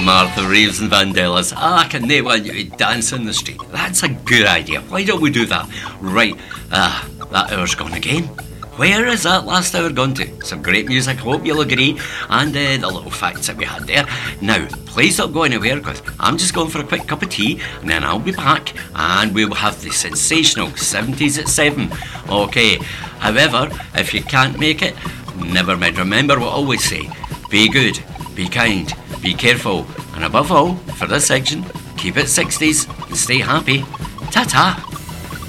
Martha Reeves and Vandellas. I can name one you to dance in the street. That's a good idea. Why don't we do that? Right, that hour's gone again. Where is that last hour gone to? Some great music, hope you'll agree, and the little facts that we had there. Now, please don't go anywhere, because I'm just going for a quick cup of tea, and then I'll be back, and we'll have the sensational 70s at 7. Okay, however, if you can't make it, never mind. Remember what I always say, be good, be kind, be careful, and above all, for this section, keep it 60s and stay happy. Ta-ta!